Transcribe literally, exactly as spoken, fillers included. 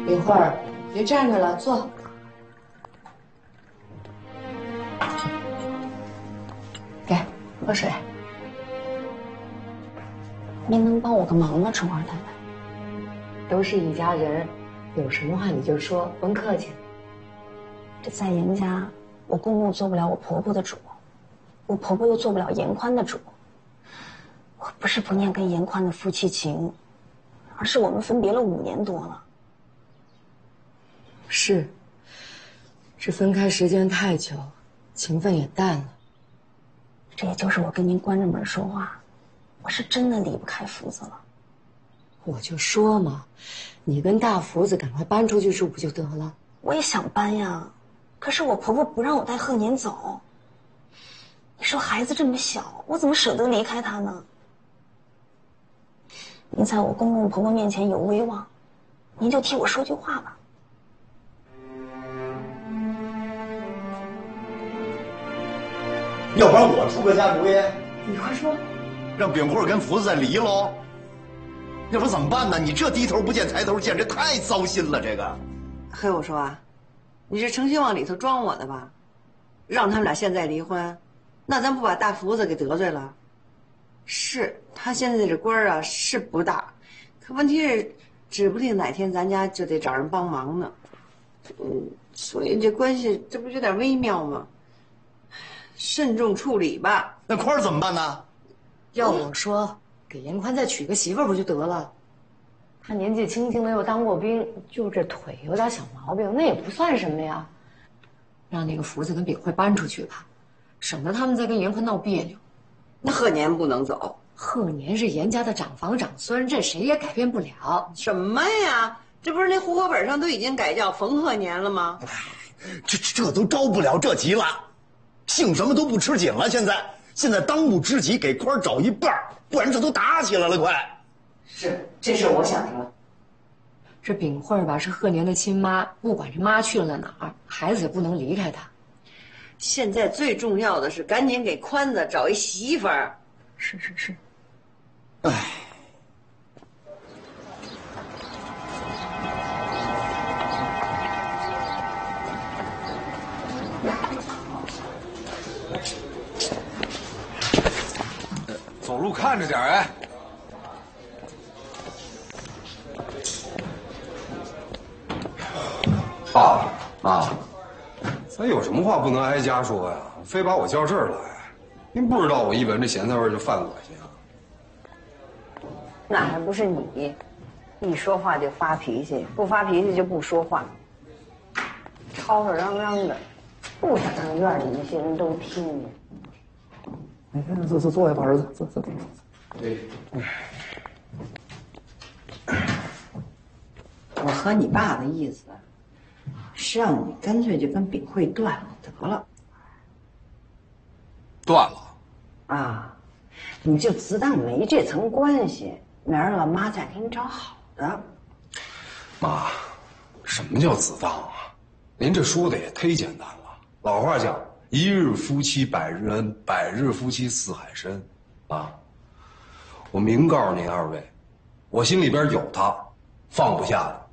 一会儿别站着了，坐。给，喝水。 您能帮我个忙吗，春花太太？ 都是一家人，有什么话你就说，甭客气。 这在严家，我公公做不了我婆婆的主，我婆婆又做不了严宽的主。我不是不念跟严宽的夫妻情，而是我们分别了五年多了。 是，是分开时间太久，情分也淡了。 这也就是我跟您关着门说话，我是真的离不开福子了。 我就说嘛，你跟大福子赶快搬出去住不就得了？ 我也想搬呀，可是我婆婆不让我带贺年走。你说孩子这么小，我怎么舍得离开他呢？您在我公公婆婆面前有威望，您就替我说句话吧。 要不然我出个家主意， 你快说， 让炳慧跟福子再离喽。要不怎么办呢？你这低头不见抬头见，这太糟心了。这个， 嘿，我说啊，你是成心往里头装我的吧？让他们俩现在离婚，那咱不把大福子给得罪了？是他现在这官儿啊是不大，可问题是，指不定哪天咱家就得找人帮忙呢。嗯，所以这关系这不有点微妙吗？慎重处理吧。 那宽儿怎么办呢？ 要我说，给严宽再娶个媳妇儿不就得了？他年纪轻轻的又当过兵，就这腿有点小毛病，那也不算什么呀。让那个福子跟炳慧搬出去吧，省得他们再跟严宽闹别扭。 那贺年不能走， 贺年是严家的长房长孙，这谁也改变不了。 什么呀？这不是那户口本上都已经改叫冯贺年了吗？ 这这都着不了这急了，姓什么都不吃紧了。现在现在当务之急给宽找一半，不然这都打起来了，快。 是，这事我想着了。 这炳慧吧是贺年的亲妈，不管这妈去了哪儿，孩子也不能离开她。 现在最重要的是赶紧给宽子找一媳妇儿。 是是是。 唉。 走路看着点哎。爸妈，咱有什么话不能挨家说呀？非把我叫这儿来，您不知道我一闻这咸菜味就犯恶心啊？ 那还不是你，一说话就发脾气，不发脾气就不说话，吵吵嚷嚷的，不想让院里那些人都听见。 哎，坐坐坐下吧，儿子，坐坐坐。 对。 我和你爸的意思，是让你干脆就跟炳慧断了得了。 断了。 啊，你就自当没这层关系，明儿个妈再给你找好的。 妈，什么叫自当啊？您这说的也忒简单了。老话讲，一日夫妻百日恩，百日夫妻似海深。啊，我明告诉您二位，我心里边有他，放不下的。